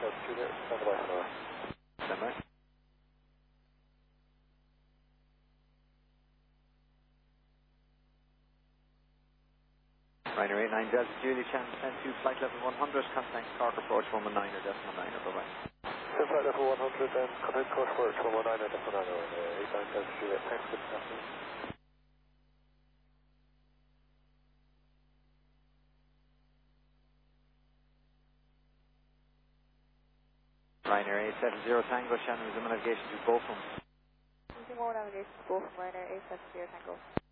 Juliet, stand by for now. Stand by. Ryanair 89 Delta Juliet, channel 10-2, flight level 100, contact Cork approach 119 or decimal 9, bye-bye. Flight level 100 and contact Cork approach 119 or decimal 9, 89 Delta Juliet, thanks for the afternoon. Ryanair 870 Tango, channel resume navigation to Beaufort. Using more navigation to Beaufort, Ryanair 870 Tango.